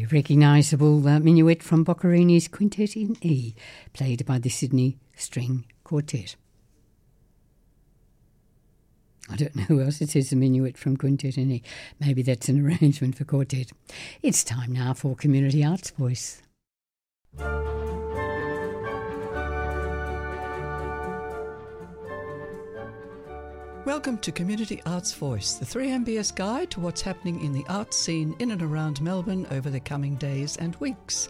very recognisable minuet from Boccherini's Quintet in E, played by the Sydney String Quartet. I don't know who else it is, a minuet from Quintet in E. Maybe that's an arrangement for quartet. It's time now for Community Arts Voice. Welcome to Community Arts Voice, the 3MBS guide to what's happening in the arts scene in and around Melbourne over the coming days and weeks.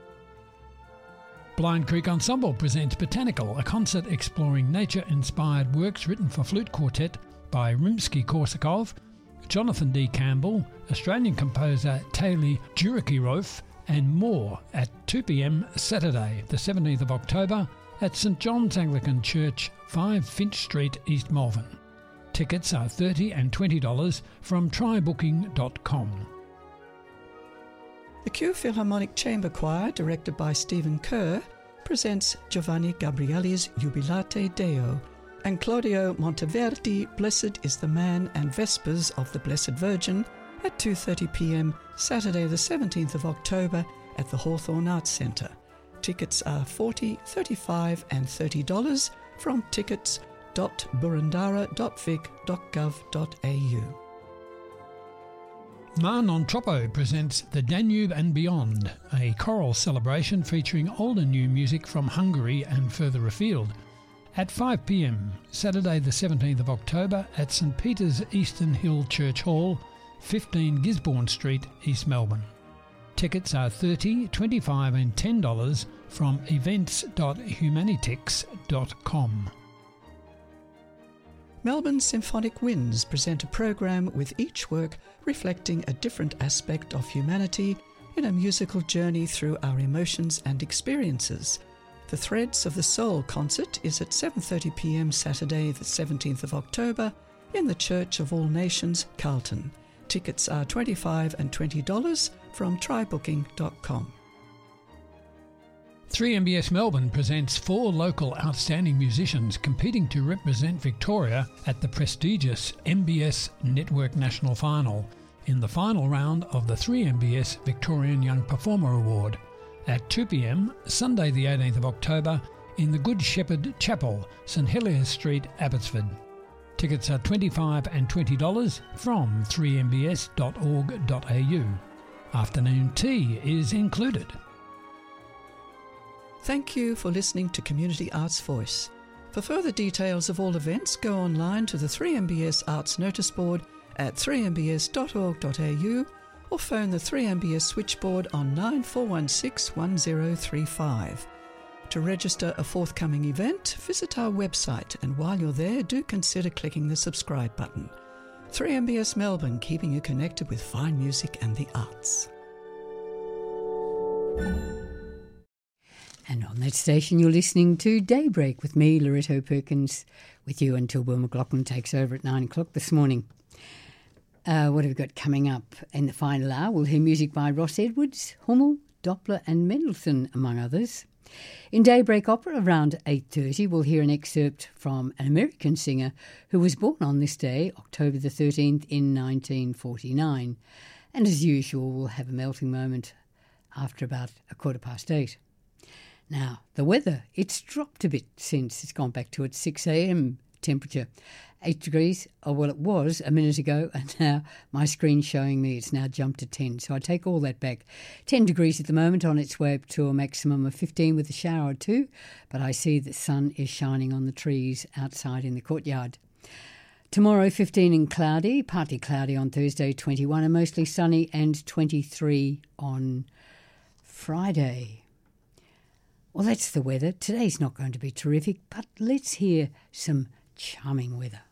Blind Creek Ensemble presents Botanical, a concert exploring nature-inspired works written for flute quartet by Rimsky-Korsakov, Jonathan D. Campbell, Australian composer Taylor Jurikirov, and more at 2 p.m. Saturday, the 17th of October at St John's Anglican Church, 5 Finch Street, East Malvern. Tickets are $30 and $20 from trybooking.com. The Kew Philharmonic Chamber Choir, directed by Stephen Kerr, presents Giovanni Gabrieli's Jubilate Deo and Claudio Monteverdi, Blessed is the Man and Vespers of the Blessed Virgin at 2:30 p.m. Saturday the 17th of October at the Hawthorne Arts Centre. Tickets are $40, $35 and $30 from tickets.burundara.vic.gov.au. Ma Non Troppo presents The Danube and Beyond, a choral celebration featuring old and new music from Hungary and further afield, at 5 p.m. Saturday the 17th of October at St Peter's Eastern Hill Church Hall, 15 Gisborne Street, East Melbourne. Tickets are $30, $25 and $10 from events.humanitix.com. Melbourne Symphonic Winds present a program with each work reflecting a different aspect of humanity in a musical journey through our emotions and experiences. The Threads of the Soul concert is at 7:30 p.m. Saturday the 17th of October in the Church of All Nations, Carlton. Tickets are $25 and $20 from trybooking.com. 3MBS Melbourne presents 4 local outstanding musicians competing to represent Victoria at the prestigious MBS Network National Final in the final round of the 3MBS Victorian Young Performer Award at 2 p.m. Sunday the 18th of October in the Good Shepherd Chapel, St Heliers Street, Abbotsford. Tickets are $25 and $20 from 3mbs.org.au. Afternoon tea is included. Thank you for listening to Community Arts Voice. For further details of all events, go online to the 3MBS Arts Notice Board at 3mbs.org.au or phone the 3MBS switchboard on 9416 1035. To register a forthcoming event, visit our website, and while you're there, do consider clicking the subscribe button. 3MBS Melbourne, keeping you connected with fine music and the arts. And on that station, you're listening to Daybreak with me, Loretto Perkins, with you until Will McLaughlin takes over at 9 o'clock this morning. What have we got coming up in the final hour? We'll hear music by Ross Edwards, Hummel, Doppler and Mendelssohn, among others. In Daybreak Opera, around 8:30, we'll hear an excerpt from an American singer who was born on this day, October the 13th, in 1949. And as usual, we'll have a melting moment after about 8:15. Now, the weather, it's dropped a bit since it's gone back to its 6 a.m. temperature. 8 degrees, well, it was a minute ago, and now my screen's showing me it's now jumped to 10, so I take all that back. 10 degrees at the moment, on its way up to a maximum of 15 with a shower or two, but I see the sun is shining on the trees outside in the courtyard. Tomorrow, 15 and cloudy, partly cloudy on Thursday, 21, and mostly sunny, and 23 on Friday. Well, that's the weather. Today's not going to be terrific, but let's hear some charming weather.